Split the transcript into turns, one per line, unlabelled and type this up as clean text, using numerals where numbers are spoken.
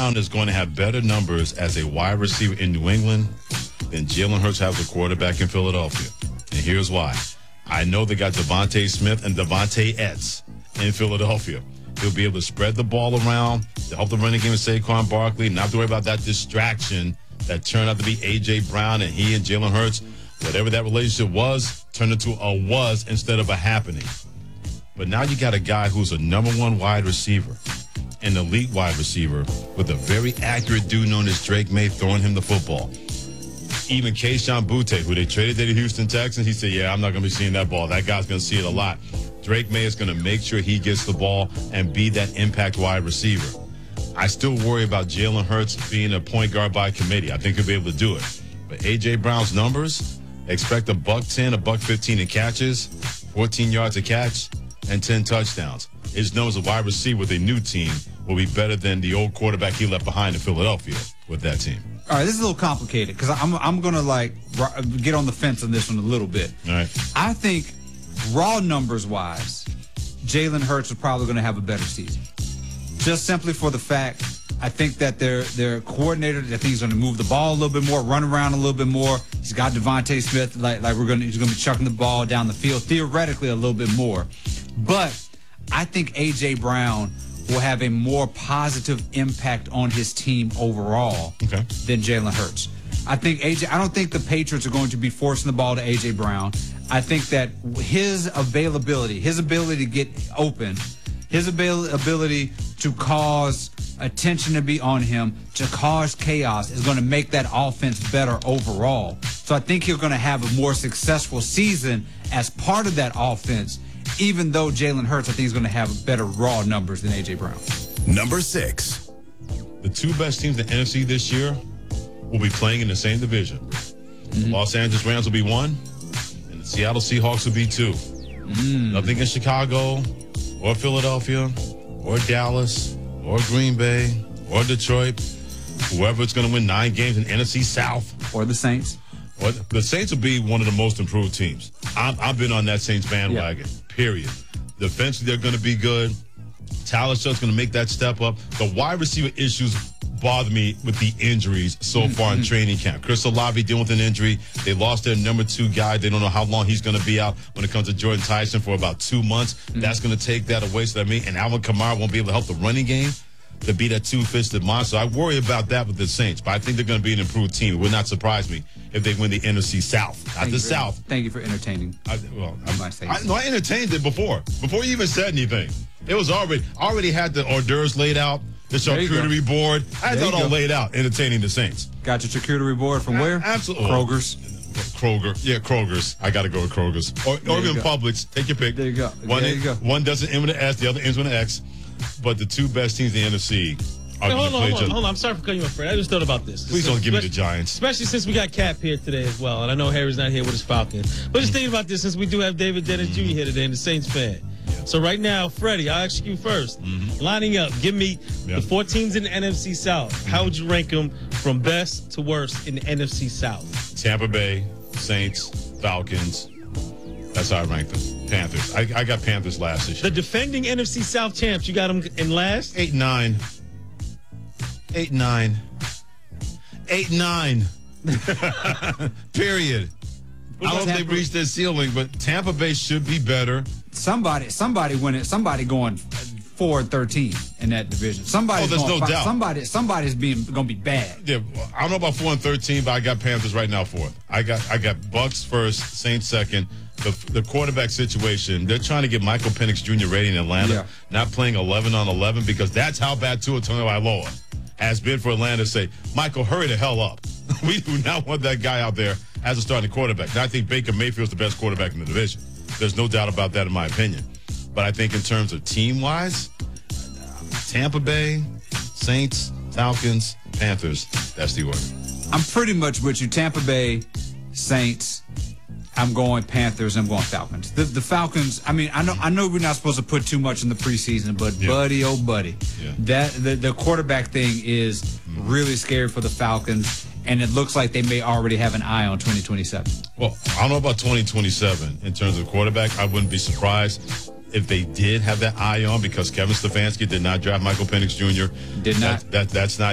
Brown is going to have better numbers as a wide receiver in New England than Jalen Hurts has a quarterback in Philadelphia. And here's why. I know they got Devontae Smith and Devontae Etz in Philadelphia. He'll be able to spread the ball around to help the running game with Saquon Barkley, not have to worry about that distraction that turned out to be A.J. Brown and he and Jalen Hurts. Whatever that relationship was, turned into a was instead of a happening. But now you got a guy who's a number one wide receiver, an elite wide receiver, with a very accurate dude known as Drake May throwing him the football. Even Kayshon Boutte, who they traded to the Houston Texans, he said, yeah, I'm not going to be seeing that ball. That guy's going to see it a lot. Drake May is going to make sure he gets the ball and be that impact wide receiver. I still worry about Jalen Hurts being a point guard by committee. I think he'll be able to do it. But A.J. Brown's numbers, expect $110, $115 in catches, 14 yards a catch, and 10 touchdowns. His numbers as a wide receiver with a new team will be better than the old quarterback he left behind in Philadelphia with that team.
All right, this is a little complicated because I'm going to get on the fence on this one a little bit.
All right.
I think raw numbers wise, Jalen Hurts is probably going to have a better season. Just simply for the fact, I think that their coordinator, I think he's going to move the ball a little bit more, run around a little bit more. He's got Devontae Smith, he's going to be chucking the ball down the field, theoretically a little bit more. But I think A.J. Brown will have a more positive impact on his team overall than Jalen Hurts. I don't think the Patriots are going to be forcing the ball to A.J. Brown. I think that his ability to get open, his ability to cause attention to be on him, to cause chaos, is going to make that offense better overall. So I think you're going to have a more successful season as part of that offense, even though Jalen Hurts, I think, is going to have better raw numbers than A.J. Brown.
Number 6.
The two best teams in the NFC this year will be playing in the same division. The Los Angeles Rams will be 1, and the Seattle Seahawks will be 2. Nothing in Chicago or Philadelphia or Dallas or Green Bay or Detroit. Whoever's going to win 9 games in NFC South.
Or the Saints.
Or the Saints will be one of the most improved teams. I've been on that Saints bandwagon, period. Defensively, they're going to be good. Tyler Shutt's going to make that step up. The wide receiver issues bother me with the injuries so far in training camp. Chris Olave dealing with an injury. They lost their number 2 guy. They don't know how long he's going to be out when it comes to Jordan Tyson for about 2 months. That's going to take that away. So and Alvin Kamara won't be able to help the running game to be that two-fisted monster. I worry about that with the Saints, but I think they're going to be an improved team. It would not surprise me if they win the NFC South. Not the South.
Thank you for entertaining.
I entertained it before you even said anything. It was already had the hors d'oeuvres laid out, the charcuterie board. I had that all laid out, entertaining the Saints.
Got your charcuterie board from where?
Absolutely.
Kroger's.
Yeah, Kroger's. I got to go with Kroger's. Or even Publix. Take your pick.
There you go.
One doesn't end with an S, the other ends with an X. But the two best teams in the NFC are going to play each other.
Hold on. I'm sorry for cutting you off, Fred. I just thought about this.
Please don't give me the Giants.
Especially since we got Cap here today as well. And I know Harry's not here with his Falcons. But just thinking about this since we do have David Dennis Jr. here today and the Saints fan. So right now, Freddie, I'll ask you first. Lining up, give me the 4 teams in the NFC South. How would you rank them from best to worst in the NFC South?
Tampa Bay, Saints, Falcons. That's how I rank them. Panthers. I got Panthers last this year.
The defending NFC South champs, you got them in last?
8-9. 8-9. 8-9. Period. I don't know if they've reached their ceiling, but Tampa Bay should be better.
Somebody winning. Somebody going 4-13 in that division. Somebody's
there's no doubt.
Somebody's going to be bad.
Yeah, I don't know about 4-13, but I got Panthers right now 4th. I got Bucks first, Saints second. The quarterback situation, they're trying to get Michael Penix Jr. ready in Atlanta, not playing 11 on 11 because that's how bad Tua Tagovailoa has been for Atlanta to say, Michael, hurry the hell up. We do not want that guy out there as a starting quarterback. Now, I think Baker Mayfield's the best quarterback in the division. There's no doubt about that in my opinion. But I think in terms of team-wise, Tampa Bay, Saints, Falcons, Panthers, that's the order.
I'm pretty much with you. Tampa Bay, Saints, I'm going Panthers, I'm going Falcons. The Falcons, I mean, I know we're not supposed to put too much in the preseason, but buddy, oh buddy, that the quarterback thing is really scary for the Falcons, and it looks like they may already have an eye on 2027.
Well, I don't know about 2027 in terms of quarterback. I wouldn't be surprised if they did have that eye on because Kevin Stefanski did not draft Michael Penix Jr.
Did not.
That's not